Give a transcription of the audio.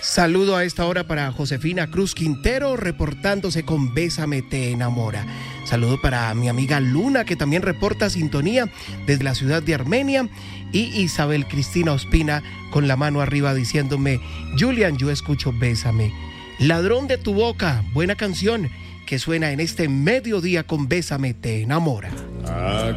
Saludo a esta hora para Josefina Cruz Quintero, reportándose con Bésame te enamora. Saludo para mi amiga Luna, que también reporta sintonía desde la ciudad de Armenia. Y Isabel Cristina Ospina con la mano arriba diciéndome: Julian, yo escucho Bésame. Ladrón de tu boca, buena canción que suena en este mediodía con Bésame te enamora.